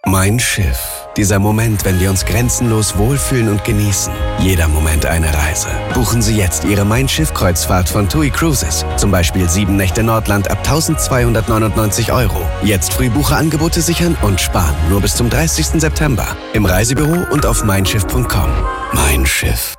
Mein Schiff. Dieser Moment, wenn wir uns grenzenlos wohlfühlen und genießen. Jeder Moment eine Reise. Buchen Sie jetzt Ihre Mein Schiff-Kreuzfahrt von TUI Cruises. Zum Beispiel 7 Nächte Nordland ab 1.299 €. Jetzt Frühbucherangebote sichern und sparen. Nur bis zum 30. September. Im Reisebüro und auf meinschiff.com. Mein Schiff.